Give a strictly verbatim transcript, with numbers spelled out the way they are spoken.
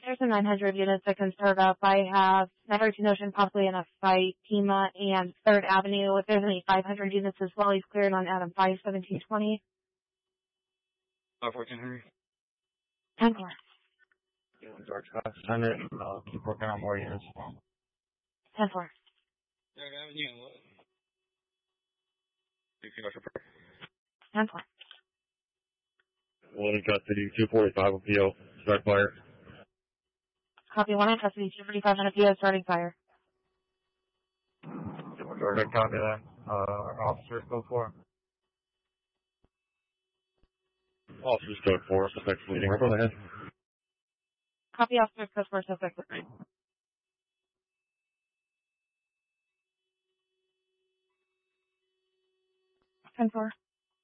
there's some nine hundred units that can start up. I have Netherton Ocean possibly in a fight, Pima, and third Avenue. If there's any five hundred units as well, he's cleared on Adam five, seventeen twenty. five fourteen Henry. ten four. Dark Sky, send it. I'll keep working on more units. ten four. Third Avenue, what? ten four. One in custody, two forty-five O P O. Start fire. Copy one in custody, two forty-five on a P O, starting fire. Good copy that. Uh, our officers go for. Officers code four, suspect bleeding. Go ahead. Copy officers code four, suspect bleeding. ten four.